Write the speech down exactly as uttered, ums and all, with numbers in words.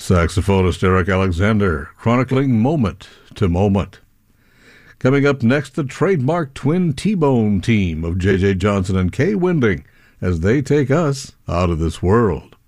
Saxophonist Eric Alexander, chronicling moment to moment. Coming up next, the trademark twin T-Bone team of J J. Johnson and Kay Winding as they take us out of this world.